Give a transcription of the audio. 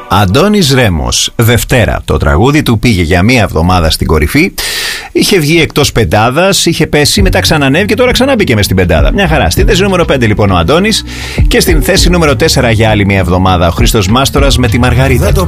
Αντώνης Ρέμος, Δευτέρα. Το τραγούδι του πήγε για μία εβδομάδα στην κορυφή. Είχε βγει εκτός πεντάδας, είχε πέσει, μετά ξανανέβηκε και τώρα ξαναμπήκε μες στην πεντάδα. Μια χαρά. Στη θέση νούμερο 5 λοιπόν ο Αντώνης. Και στην θέση νούμερο 4 για άλλη μία εβδομάδα ο Χρήστος Μάστορας με τη Μαργαρίτα. Δεν το